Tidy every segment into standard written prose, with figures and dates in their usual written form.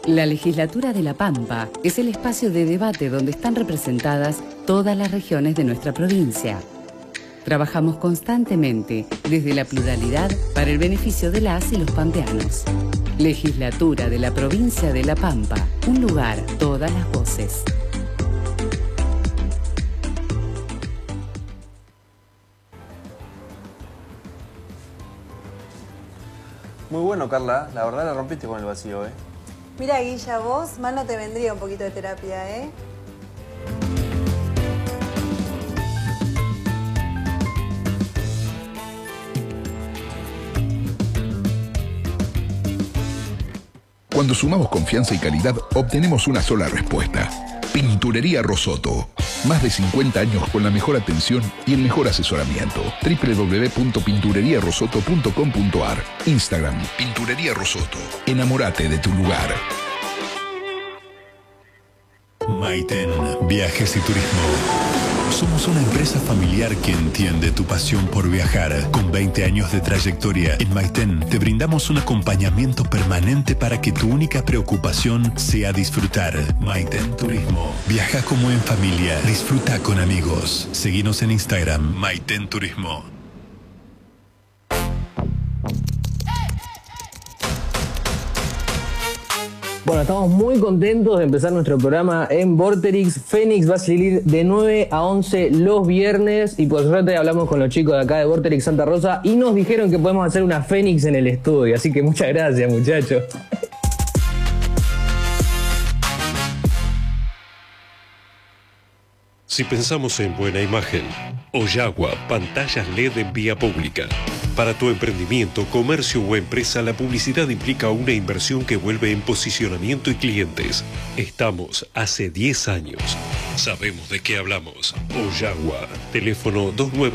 La Legislatura de La Pampa es el espacio de debate donde están representadas todas las regiones de nuestra provincia. Trabajamos constantemente desde la pluralidad para el beneficio de las y los pampeanos. Legislatura de la provincia de La Pampa, un lugar, todas las voces. Muy bueno, Carla. La verdad la rompiste con el vacío, ¿eh? Mira, Guilla, vos mal no te vendría un poquito de terapia, ¿eh? Cuando sumamos confianza y calidad, obtenemos una sola respuesta. Pinturería Rosoto. Más de 50 años con la mejor atención y el mejor asesoramiento. www.pintureriarosoto.com.ar. Instagram, Pinturería Rosoto. Enamórate de tu lugar. Maiten, Viajes y Turismo. Somos una empresa familiar que entiende tu pasión por viajar. Con 20 años de trayectoria, en Maiten te brindamos un acompañamiento permanente para que tu única preocupación sea disfrutar. Maiten Turismo. Viaja como en familia, disfruta con amigos. Seguinos en Instagram, Maiten Turismo. Bueno, estamos muy contentos de empezar nuestro programa en Vorterix. Fénix va a salir de 9 a 11 los viernes y por suerte hablamos con los chicos de acá de Vorterix Santa Rosa y nos dijeron que podemos hacer una Fénix en el estudio, así que muchas gracias, muchachos. Si pensamos en buena imagen, Oyagua, pantallas LED en vía pública. Para tu emprendimiento, comercio o empresa, la publicidad implica una inversión que vuelve en posicionamiento y clientes. Estamos hace 10 años. Sabemos de qué hablamos. Oyagua, teléfono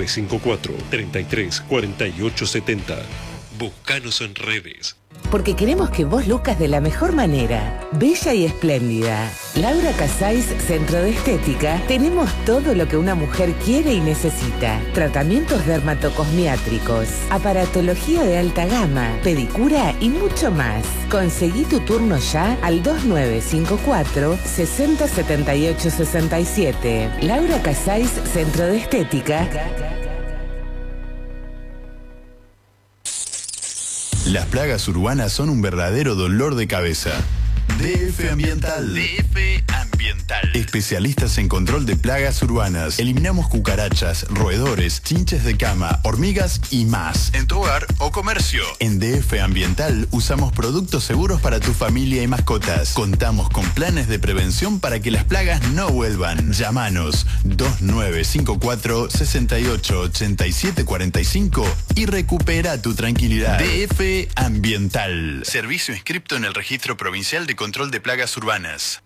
2954-334870. Búscanos en redes. Porque queremos que vos luzcas de la mejor manera, bella y espléndida. Laura Casais, Centro de Estética, tenemos todo lo que una mujer quiere y necesita. Tratamientos dermatocosmiátricos, aparatología de alta gama, pedicura y mucho más. Conseguí tu turno ya al 2954 607867. Laura Casais, Centro de Estética. Las plagas urbanas son un verdadero dolor de cabeza. DF Ambiental. DF Ambiental. Especialistas en control de plagas urbanas. Eliminamos cucarachas, roedores, chinches de cama, hormigas y más. En tu hogar o comercio. En DF Ambiental usamos productos seguros para tu familia y mascotas. Contamos con planes de prevención para que las plagas no vuelvan. Llámanos 2954 68 87 45 y recupera tu tranquilidad. DF Ambiental. Servicio inscripto en el Registro Provincial de Control de Plagas Urbanas.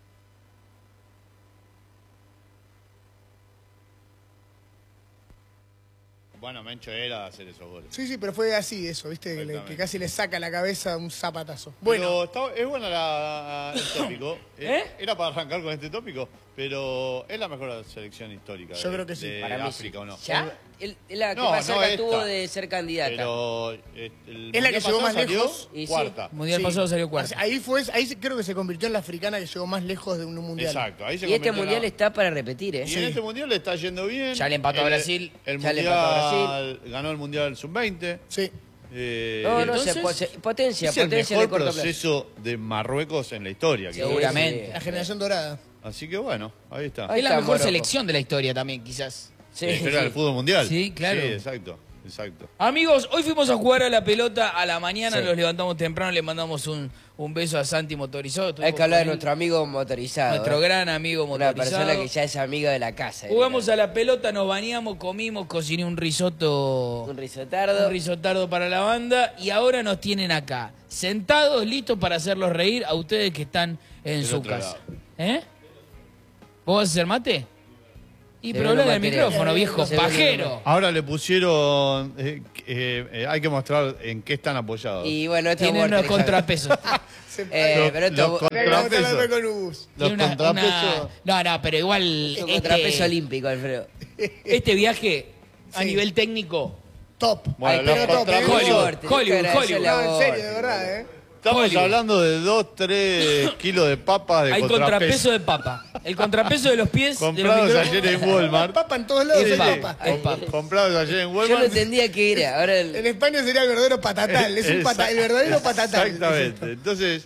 Bueno, Mencho era hacer esos goles. Sí, pero fue así eso, ¿viste? Que casi le saca la cabeza un zapatazo. Bueno. Pero es bueno el tópico. Era para arrancar con este tópico, pero es la mejor selección histórica. Yo creo que sí. De para África, mí sí. ¿o no? ¿Ya? La que más cerca estuvo de ser candidata. Pero es la que llegó más lejos. Cuarta. El mundial pasado salió cuarta. Ahí creo que se convirtió en la africana que llegó más lejos de un mundial. Exacto. Ahí se y este mundial está para repetir, ¿eh? Y en este mundial le está yendo bien. Ya le empató a Brasil. Ganó el mundial sub-20. Sí. Potencia el mejor de proceso de Marruecos en la historia. Seguramente. Sí. La generación dorada. Así que bueno, ahí está. Es la mejor selección de la historia también, quizás. Sí, era el fútbol mundial. Sí, claro. Sí, exacto. Amigos, hoy fuimos a jugar a la pelota a la mañana, los levantamos temprano, le mandamos un beso a Santi Motorizado. Hay que hablar de nuestro amigo motorizado. Nuestro gran amigo motorizado. Una persona que ya es amiga de la casa. Jugamos a la pelota, nos bañamos, comimos, cociné un risotto. Un risotardo. Un risotardo para la banda y ahora nos tienen acá, sentados, listos para hacerlos reír a ustedes que están en su casa. ¿Vos vas a hacer mate? Y pero habla del micrófono, viejo pajero. Ahora le pusieron... hay que mostrar en qué están apoyados. Y bueno, tienen unos contrapesos. Los contrapesos. No, pero igual... Un contrapeso olímpico, Alfredo. Este viaje, a nivel técnico... Top. Bueno, Hollywood. No, en serio, de verdad, Estamos Hollywood. hablando de 2-3 kilos de papas de Hay contrapeso de papa. El contrapeso de los pies comprados de los ayer en Walmart. Papa en todos lados, Es hay papa. papa. Es papa. Comprados ayer en Yo no Walmart. entendía qué era. Ahora En España sería el verdadero patatal. Es un el verdadero patatal. Exactamente. Entonces,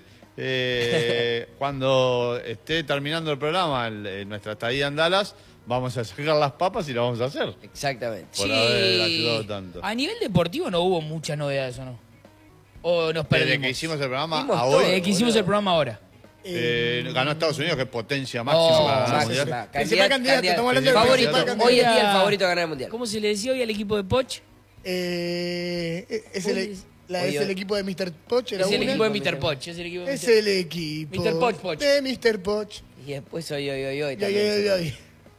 cuando esté terminando el programa, nuestra estadía en Dallas, vamos a sacar las papas y las vamos a hacer. Exactamente. Por haber ayudado tanto. A nivel deportivo no hubo muchas novedades, ¿o no? ¿O nos Desde perdimos? que hicimos el programa Vimos a todo, hoy, Desde que hicimos el programa ahora. ganó Estados Unidos, que es potencia máxima para ganar el mundial. Principal candidato, estamos hablando del Favorito. principal candidato. Hoy en día el favorito a ganar el mundial. ¿Cómo se le decía hoy al equipo de Poch? Es el equipo de Mr. Poch, era Es el una. equipo de Mr. Poch. Es el equipo de Es el equipo Mr. Poch, Poch. de Mr. Poch. Y después hoy Yo, también.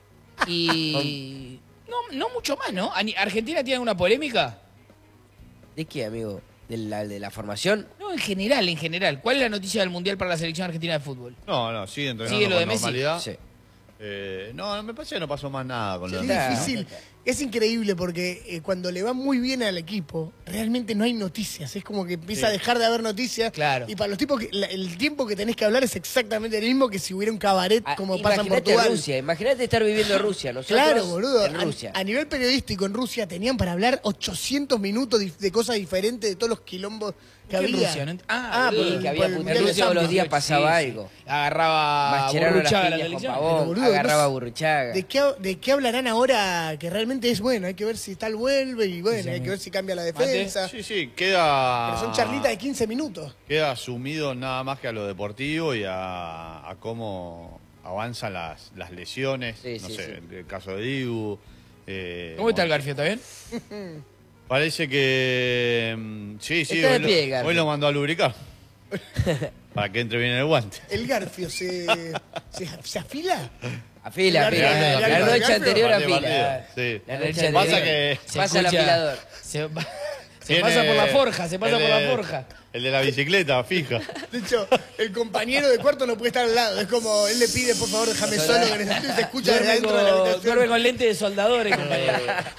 Y no mucho más, ¿no? ¿Argentina tiene alguna polémica? ¿De qué, amigo? ¿De la formación? No, en general. ¿Cuál es la noticia del Mundial para la selección argentina de fútbol? No, sigue entrenando ¿Sigue lo con de Messi? normalidad. Sí. No, me parece que no pasó más nada con lo Es de Messi. difícil. Es increíble porque cuando le va muy bien al equipo, realmente no hay noticias. Es como que empieza a dejar de haber noticias. Claro. Y para los tipos, el tiempo que tenés que hablar es exactamente el mismo que si hubiera un cabaret como pasa en Imagínate Portugal. Rusia, imagínate estar viviendo en Rusia. Nosotros Claro, boludo. en Rusia. A nivel periodístico en Rusia tenían para hablar 800 minutos de cosas diferentes de todos los quilombos que ¿Qué en había. Rusia? No boludo, que había el puteros Mundial de todos los Champions. días pasaba algo. Agarraba Mascherano las Burruchaga la piñas con selección. Pavón, Pero, boludo, agarraba no a sé- Burruchaga. ¿De qué hablarán ahora? Que realmente es bueno. Hay que ver si tal vuelve y bueno, hay que ver si cambia la defensa. Sí, queda. Pero son charlitas de 15 minutos. Queda asumido nada más que a lo deportivo y a cómo avanzan las lesiones. No sé, el caso de Dibu. ¿Cómo está el Garfio? ¿Está bien? Parece que. Sí, Está de pie, hoy Garfio. lo mandó a lubricar. Para que entre bien el guante. El Garfio se afila. Afila. El La Garfio, noche Garfio. anterior Partido, afila. sí. La noche Pasa anterior. que. Pasa el afilador. Se Tiene pasa por la forja, se pasa el por la de- forja. El de la bicicleta, fija. De hecho, el compañero de cuarto no puede estar al lado. Es como él le pide, por favor, déjame solo que necesito y se escucha desde Duerme adentro de la habitación. duerme con lente de soldadores, compañero.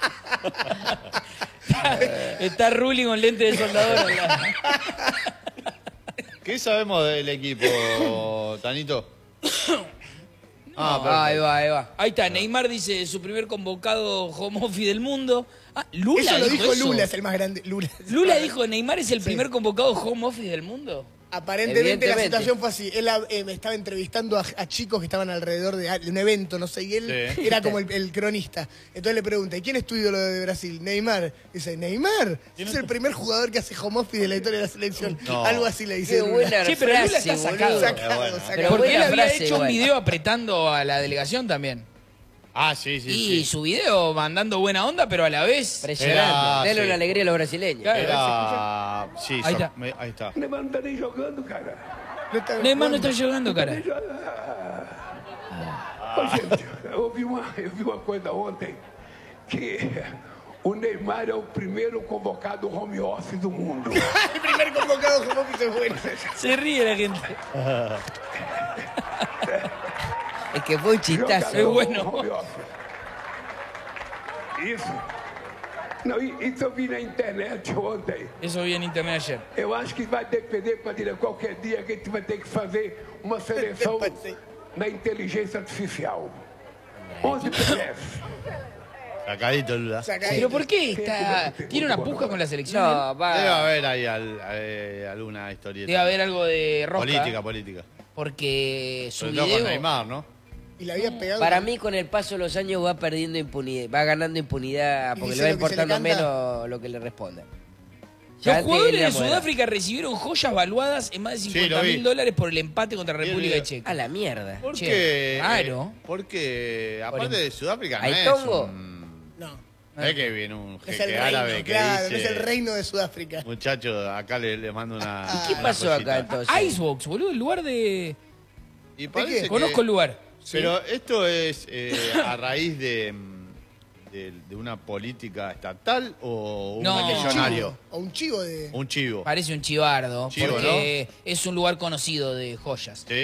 Está Ruli con lente de soldadores. ¿Qué sabemos del equipo, Tanito? Ahí va. Ahí está, Neymar dice su primer convocado home office del mundo. Lula Eso lo dijo eso. Lula, es el más grande. Lula dijo, Neymar es el primer convocado home office del mundo. Aparentemente la Evidentemente. situación fue así. Él me estaba entrevistando a chicos que estaban alrededor de un evento, no sé, y él Sí. era como el cronista. Entonces le pregunta, ¿y quién es tu ídolo de Brasil? Neymar. Dice, ¿Neymar? Es el primer jugador que hace home office de la historia de la selección. No. Algo así le dice Qué Lula. buena Sí, pero Lula frase, está sacado. boludo. Sacado. Pero Porque buena él había frase, hecho un igual. video apretando a la delegación también. Sí. Y su video mandando buena onda, pero a la vez... Impresionante. Dale sí. una alegría a los brasileños. Claro. Era. Sí, Ahí está. ahí está. Neymar não tá nem jogando, cara. Neymar no está jugando, cara. Ô, gente, eu vi uma coisa ontem que o Neymar é o primeiro convocado home office do mundo. El primer convocado home office es bueno. Se ríe la gente. Es que fue un chistazo. Es bueno. Home office. Isso. Não, isso eu vi na internet ontem. Eso vi en internet ayer. Eu acho que vai depender, Padilha, qualquer dia que a gente vai ter que fazer uma seleção na inteligência artificial. 11 PDFs. Sacadito Lula. ¿Pero por qué está? ¿Tiene una puja con la selección? No, va. Debe haber ahí alguna historieta. Debe haber algo de rosca. Política. Porque su Sobre todo con video... Neymar, ¿no? Y le había pegado. Para mí, con el paso de los años, va perdiendo impunidad, va ganando impunidad Y porque dice le va lo que se le importando canta. menos lo que le respondan. Ya Los antes jugadores de éramos Sudáfrica recibieron joyas valuadas en más de Sí, lo vi. $50.000 por el empate contra República el- Checa. A la mierda. ¿Por Che, qué? raro. Porque, Por aparte de Sudáfrica, no ¿Hay es tongo? No, no es que viene un es el jeque reino, árabe que claro, dice... no es el reino de Sudáfrica. Muchacho, acá le mando una... ¿Y qué una pasó cosita. acá entonces? Icebox, boludo, el lugar de... Y parece que- Conozco el lugar. Pero esto es a raíz de una política estatal o un No. legionario. O un chivo de... Un chivo. Parece un chivardo, Chivo, porque es un lugar conocido de joyas. Sí.